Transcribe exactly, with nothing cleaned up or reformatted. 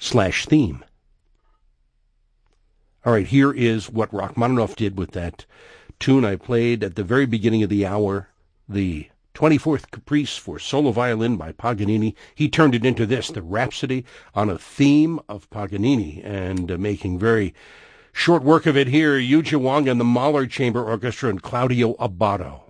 slash theme. All right, here is what Rachmaninoff did with that tune I played at the very beginning of the hour, the twenty-fourth Caprice for solo violin by Paganini. He turned it into this, the Rhapsody on a theme of Paganini, and uh, making very short work of it here, Yu Jia Wang and the Mahler Chamber Orchestra and Claudio Abbado.